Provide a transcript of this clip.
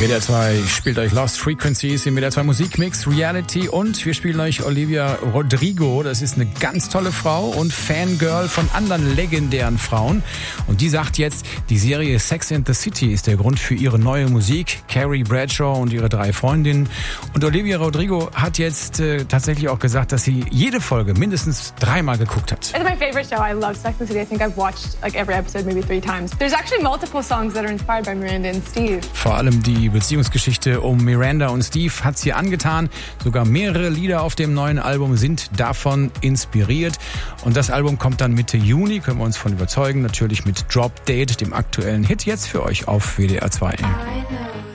WDR 2 spielt euch Lost Frequencies im WDR 2 Musikmix Reality und wir spielen euch Olivia Rodrigo. Das ist eine ganz tolle Frau und Fangirl von anderen legendären Frauen. Und die sagt jetzt, die Serie Sex and the City ist der Grund für ihre neue Musik. Carrie Bradshaw und ihre 3 Freundinnen. Und Olivia Rodrigo hat jetzt tatsächlich auch gesagt, dass sie jede Folge mindestens 3-mal geguckt hat. It's my favorite show. I love Sex and the City. I think I've watched like every episode maybe 3 times. There's actually multiple songs that are inspired by Miranda and Steve. Vor allem die Beziehungsgeschichte um Miranda und Steve hat sie angetan. Sogar mehrere Lieder auf dem neuen Album sind davon inspiriert. Und das Album kommt dann Mitte Juni, können wir uns von überzeugen. Natürlich mit Drop Date, dem aktuellen Hit jetzt für euch auf WDR 2.